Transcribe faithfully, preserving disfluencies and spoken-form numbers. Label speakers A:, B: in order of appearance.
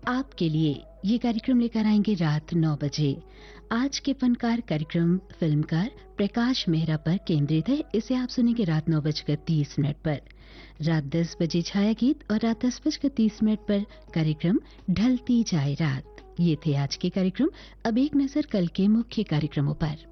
A: आपके लिए ये कार्यक्रम लेकर आएंगे रात नौ बजे। आज के फनकार कार्यक्रम फिल्मकार प्रकाश मेहरा पर केंद्रित है। इसे आप सुनेंगे रात नौ बजकर तीस मिनट पर। रात दस बजे छाया गीत और रात दस बजकर तीस मिनट पर कार्यक्रम ढलती जाए रात। ये थे आज के कार्यक्रम। अब एक नजर कल के मुख्य कार्यक्रमों पर।